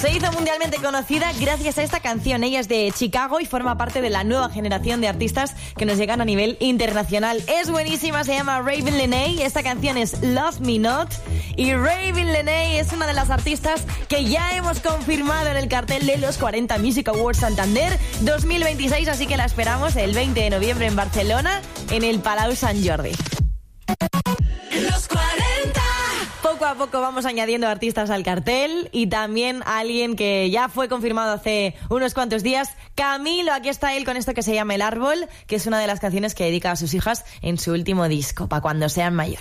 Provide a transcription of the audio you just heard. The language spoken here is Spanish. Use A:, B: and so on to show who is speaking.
A: Se hizo mundialmente conocida gracias a esta canción. Ella es de Chicago y forma parte de la nueva generación de artistas que nos llegan a nivel internacional. Es buenísima, se llama Raven Lenae. Esta canción es Love Me Not. Y Raven Lenae es una de las artistas que ya hemos confirmado en el cartel de los 40 Music Awards Santander 2026. Así que la esperamos el 20 de noviembre en Barcelona, en el Palau Sant Jordi.
B: Los 40.
A: Poco a poco vamos añadiendo artistas al cartel y también a alguien que ya fue confirmado hace unos cuantos días, Camilo. Aquí está él con esto que se llama El Árbol, que es una de las canciones que dedica a sus hijas en su último disco, para cuando sean mayores.